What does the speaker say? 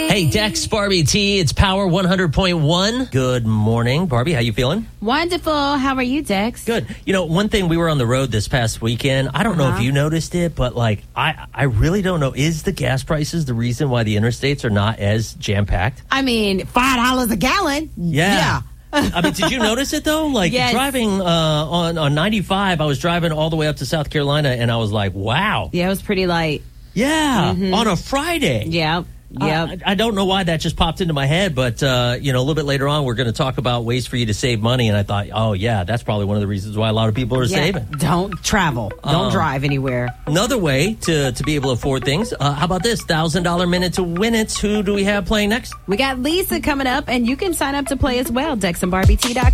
Hey, Dex, Barbie T, it's Power 100.1. Good morning. Barbie, how you feeling? Wonderful. How are you, Dex? Good. You know, one thing, we were on the road this past weekend. I don't know if you noticed it, but like, I really don't know. Is the gas prices the reason why the interstates are not as jam-packed? I mean, $5 a gallon. Yeah. I mean, did you notice it, though? Like, driving on 95, I was driving all the way up to South Carolina, and I was like, wow. Yeah, it was pretty light. Yeah, on a Friday. Yep. I don't know why that just popped into my head, but, you know, a little bit later on, we're going to talk about ways for you to save money. And I thought, oh, yeah, that's probably one of the reasons why a lot of people are saving. Don't travel. Don't drive anywhere. Another way to be able to afford things. How about this? $1,000 minute to win it. Who do we have playing next? We got Lisa coming up, and you can sign up to play as well. DexandBarbieT.com.